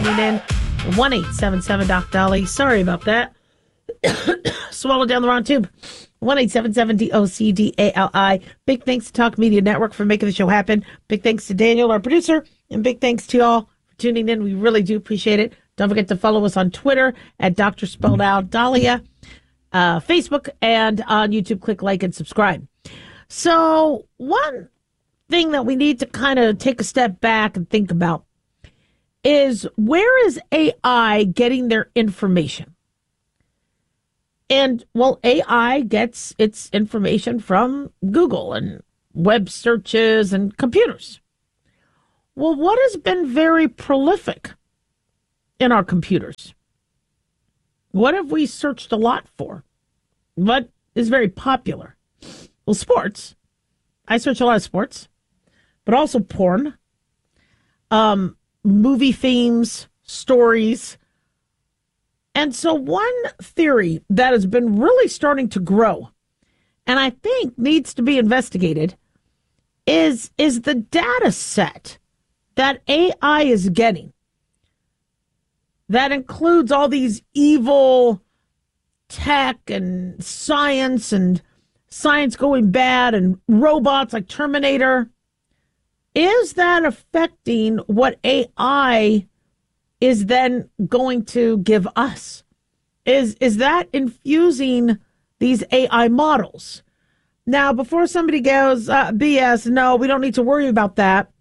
tuning in. 1-877-DOC-DOLLY. Sorry about that. Swallowed down the wrong tube. 1-877-DOC-DALI. Big thanks to Talk Media Network for making the show happen. Big thanks to Daniel, our producer, and big thanks to y'all for tuning in. We really do appreciate it. Don't forget to follow us on Twitter at Dr. Spelled Out Dahlia, Facebook, and on YouTube. Click like and subscribe. So one thing that we need to kind of take a step back and think about is, where is AI getting their information? And, well, AI gets its information from Google and web searches and computers. Well, what has been very prolific in our computers? What have we searched a lot for? What is very popular? Well, sports. I search a lot of sports, but also porn, movie themes, stories. And so one theory that has been really starting to grow, and I think needs to be investigated, is the data set that AI is getting. That includes all these evil tech and science going bad and robots like Terminator. Is that affecting what AI is then going to give us? Is that infusing these AI models? Now, before somebody goes, BS, no, we don't need to worry about that.